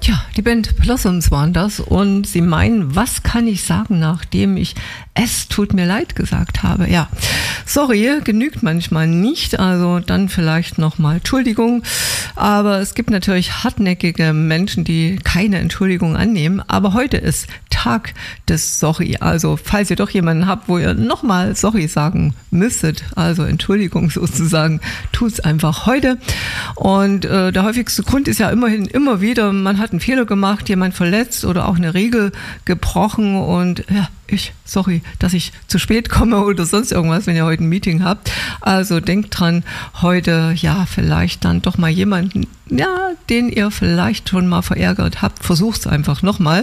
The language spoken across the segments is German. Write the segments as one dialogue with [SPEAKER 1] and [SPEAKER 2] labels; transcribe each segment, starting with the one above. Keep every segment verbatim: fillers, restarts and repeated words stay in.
[SPEAKER 1] Tja, die Band Blossoms waren das und sie meinen, was kann ich sagen, nachdem ich es tut mir leid gesagt habe? Ja, sorry, genügt manchmal nicht, also dann vielleicht nochmal Entschuldigung, aber es gibt natürlich hartnäckige Menschen, die keine Entschuldigung annehmen, aber heute ist Tag des Sorry, also falls ihr doch jemanden habt, wo ihr nochmal Sorry sagen müsstet, also Entschuldigung sozusagen, tut's einfach heute und äh, der häufigste Grund ist ja immerhin immer wieder, man hat einen Fehler gemacht, jemand verletzt oder auch eine Regel gebrochen und ja, ich, sorry, dass ich zu spät komme oder sonst irgendwas, wenn ihr heute ein Meeting habt. Also denkt dran, heute, ja, vielleicht dann doch mal jemanden, ja, den ihr vielleicht schon mal verärgert habt, versucht's einfach nochmal.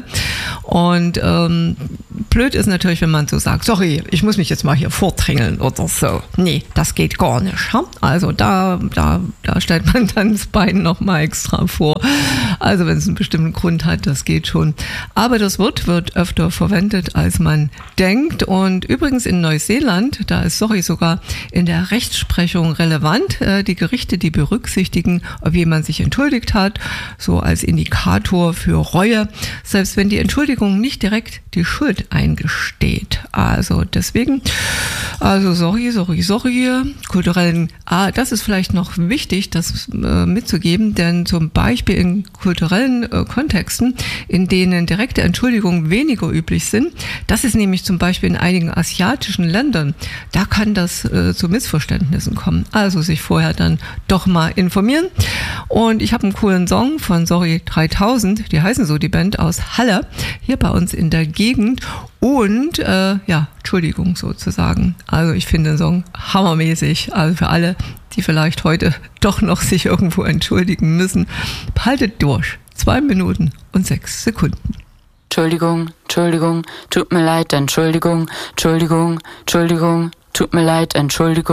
[SPEAKER 1] Und ähm, blöd ist natürlich, wenn man so sagt, sorry, ich muss mich jetzt mal hier vordrängeln oder so. Nee, das geht gar nicht. Ha? Also da, da, da stellt man dann das Bein nochmal extra vor. Also wenn es einen bestimmten Grund hat, das geht schon. Aber das Wort wird öfter verwendet, als man denkt. Und übrigens in Neuseeland, da ist sorry sogar in der Rechtsprechung relevant. Die Gerichte, die berücksichtigen, ob jemand sich entschuldigt hat, so als Indikator für Reue, selbst wenn die Entschuldigung nicht direkt die Schuld eingesteht. Also deswegen, also sorry, sorry, sorry, kulturellen, ah, das ist vielleicht noch wichtig, das äh, mitzugeben, denn zum Beispiel in kulturellen äh, Kontexten, in denen direkte Entschuldigungen weniger üblich sind, das ist nämlich zum Beispiel in einigen asiatischen Ländern, da kann das äh, zu Missverständnissen kommen. Also sich vorher dann doch mal informieren. Und ich habe einen coolen Song von Sorry dreitausend, die heißen so, die Band aus Halle, hier bei uns in der Gegend. Und äh, ja, Entschuldigung sozusagen. Also ich finde den Song hammermäßig. Also für alle, die vielleicht heute doch noch sich irgendwo entschuldigen müssen, haltet durch. Zwei Minuten und sechs Sekunden.
[SPEAKER 2] Entschuldigung, Entschuldigung, tut mir leid, Entschuldigung, Entschuldigung, Entschuldigung, tut mir leid, Entschuldigung.